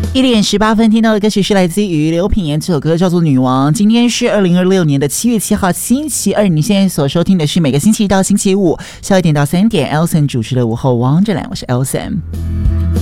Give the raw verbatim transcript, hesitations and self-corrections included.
一点十八分听到的歌曲是来自于刘品言，这首歌叫做《女王》。今天是二零二六年的七月七号，星期二。你现在所收听的是每个星期一到星期五下午一点到三点 Elson 主持的午后王者兰，我是 Elson。